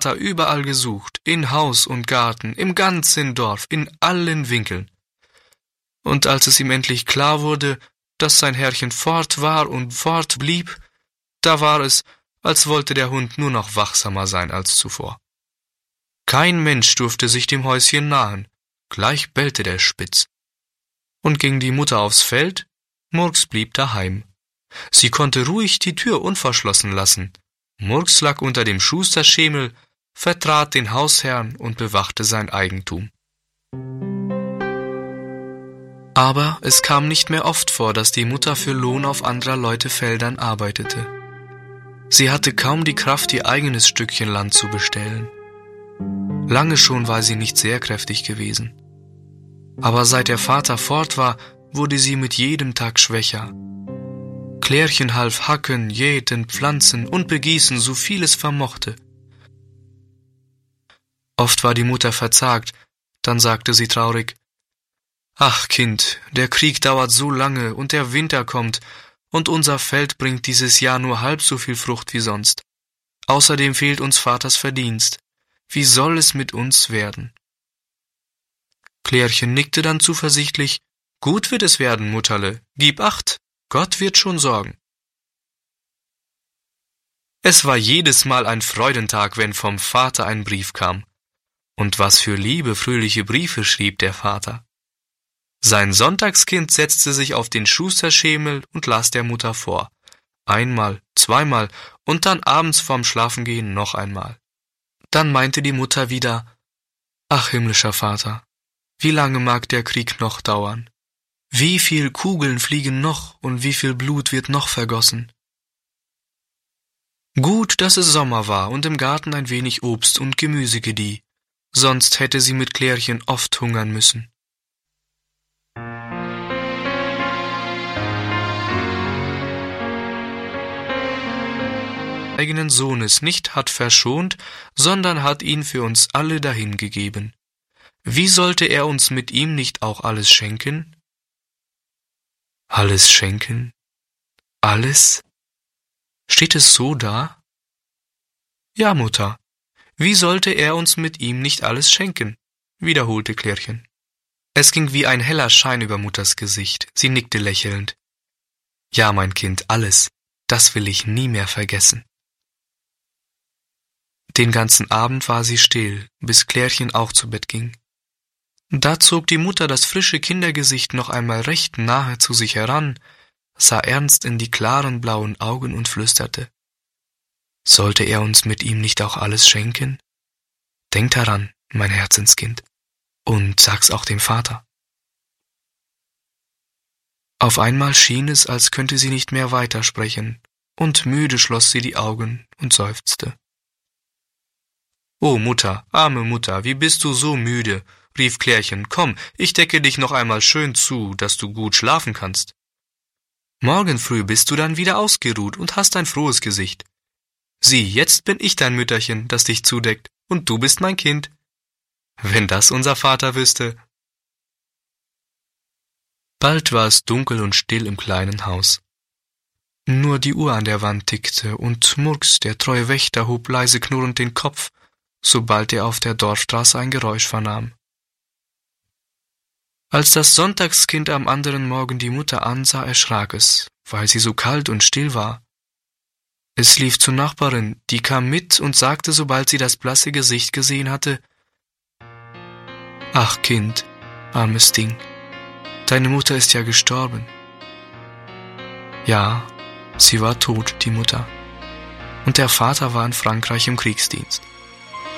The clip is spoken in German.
Vater überall gesucht, in Haus und Garten, im ganzen Dorf, in allen Winkeln. Und als es ihm endlich klar wurde, dass sein Herrchen fort war und fort blieb, da war es, als wollte der Hund nur noch wachsamer sein als zuvor. Kein Mensch durfte sich dem Häuschen nahen, gleich bellte der Spitz. Und ging die Mutter aufs Feld, Murks blieb daheim. Sie konnte ruhig die Tür unverschlossen lassen. Murks lag unter dem Schusterschemel, vertrat den Hausherrn und bewachte sein Eigentum. Aber es kam nicht mehr oft vor, dass die Mutter für Lohn auf anderer Leute Feldern arbeitete. Sie hatte kaum die Kraft, ihr eigenes Stückchen Land zu bestellen. Lange schon war sie nicht sehr kräftig gewesen. Aber seit der Vater fort war, wurde sie mit jedem Tag schwächer. Klärchen half hacken, jäten, pflanzen und begießen, so viel es vermochte. Oft war die Mutter verzagt, dann sagte sie traurig: »Ach, Kind, der Krieg dauert so lange und der Winter kommt, und unser Feld bringt dieses Jahr nur halb so viel Frucht wie sonst. Außerdem fehlt uns Vaters Verdienst. Wie soll es mit uns werden?« Klärchen nickte dann zuversichtlich: »Gut wird es werden, Mutterle, gib acht, Gott wird schon sorgen.« Es war jedes Mal ein Freudentag, wenn vom Vater ein Brief kam. Und was für liebe, fröhliche Briefe schrieb der Vater. Sein Sonntagskind setzte sich auf den Schusterschemel und las der Mutter vor. Einmal, zweimal und dann abends vorm Schlafengehen noch einmal. Dann meinte die Mutter wieder: »Ach, himmlischer Vater, wie lange mag der Krieg noch dauern? Wie viel Kugeln fliegen noch und wie viel Blut wird noch vergossen?« Gut, dass es Sommer war und im Garten ein wenig Obst und Gemüse gedieh, sonst hätte sie mit Klärchen oft hungern müssen. Eigenen Sohnes nicht hat verschont, sondern hat ihn für uns alle dahingegeben. Wie sollte er uns mit ihm nicht auch alles schenken? Alles schenken? Alles? Steht es so da? Ja, Mutter. Wie sollte er uns mit ihm nicht alles schenken? Wiederholte Klärchen. Es ging wie ein heller Schein über Mutters Gesicht. Sie nickte lächelnd. Ja, mein Kind, alles. Das will ich nie mehr vergessen. Den ganzen Abend war sie still, bis Klärchen auch zu Bett ging. Da zog die Mutter das frische Kindergesicht noch einmal recht nahe zu sich heran, sah ernst in die klaren blauen Augen und flüsterte: »Sollte er uns mit ihm nicht auch alles schenken? Denk daran, mein Herzenskind, und sag's auch dem Vater.« Auf einmal schien es, als könnte sie nicht mehr weitersprechen, und müde schloss sie die Augen und seufzte. »Oh Mutter, arme Mutter, wie bist du so müde?« rief Klärchen. »Komm, ich decke dich noch einmal schön zu, dass du gut schlafen kannst. Morgen früh bist du dann wieder ausgeruht und hast ein frohes Gesicht. Sieh, jetzt bin ich dein Mütterchen, das dich zudeckt, und du bist mein Kind. Wenn das unser Vater wüsste.« Bald war es dunkel und still im kleinen Haus. Nur die Uhr an der Wand tickte, und Murks, der treue Wächter, hob leise knurrend den Kopf, sobald er auf der Dorfstraße ein Geräusch vernahm. Als das Sonntagskind am anderen Morgen die Mutter ansah, erschrak es, weil sie so kalt und still war. Es lief zur Nachbarin, die kam mit und sagte, sobald sie das blasse Gesicht gesehen hatte: »Ach Kind, armes Ding, deine Mutter ist ja gestorben.« Ja, sie war tot, die Mutter, und der Vater war in Frankreich im Kriegsdienst.